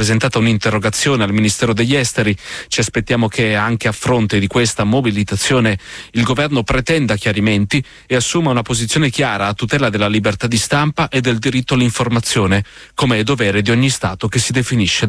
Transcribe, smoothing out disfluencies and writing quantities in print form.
presentata un'interrogazione al Ministero degli Esteri. Ci aspettiamo che anche a fronte di questa mobilitazione il governo pretenda chiarimenti e assuma una posizione chiara a tutela della libertà di stampa e del diritto all'informazione, come è dovere di ogni Stato che si definisce